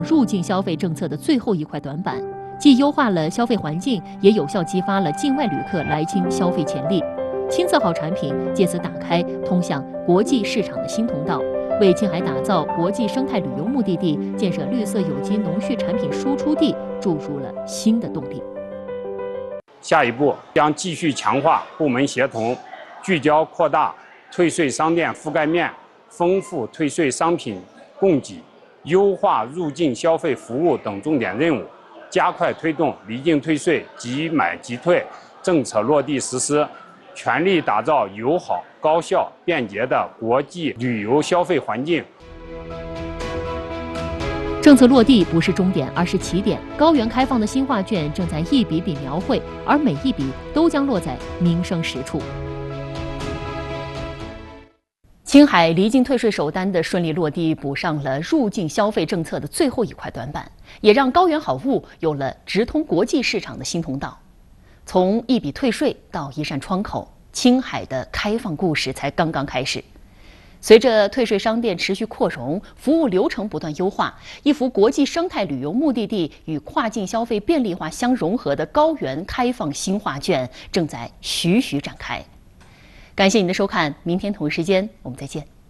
入境消费政策的最后一块短板，既优化了消费环境，也有效激发了境外旅客来京消费潜力。青色号产品借此打开通向国际市场的新通道，为青海打造国际生态旅游目的地、建设绿色有机农畜产品输出地注入了新的动力。 下一步将继续强化部门协同，聚焦扩大退税商店覆盖面，丰富退税商品供给，优化入境消费服务等重点任务，加快推动离境退税即买即退政策落地实施，全力打造友好、高效、便捷的国际旅游消费环境。 政策落地不是终点，而是起点。高原开放的新画卷正在一笔笔描绘，而每一笔都将落在民生实处。青海离境退税首单的顺利落地，补上了入境消费政策的最后一块短板，也让高原好物有了直通国际市场的新通道。从一笔退税到一扇窗口，青海的开放故事才刚刚开始。随着退税商店持续扩容，服务流程不断优化，一幅国际生态旅游目的地与跨境消费便利化相融合的高原开放新画卷正在徐徐展开。感谢您的收看，明天同一时间我们再见。